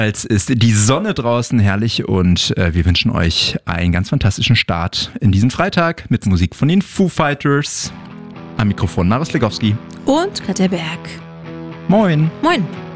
Als ist die Sonne draußen herrlich und wir wünschen euch einen ganz fantastischen Start in diesen Freitag mit Musik von den Foo Fighters. Am Mikrofon Marius Legowski und Katja Berg. Moin. Moin.